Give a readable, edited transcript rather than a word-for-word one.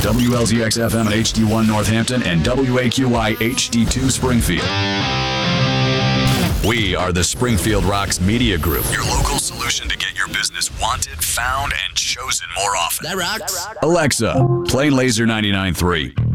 WLZX FM at HD1 Northampton and WAQI HD2 Springfield. We are the Springfield Rocks Media Group, your local solution to get your business wanted, found, and chosen more often. That rocks. Alexa, play Laser 99.3.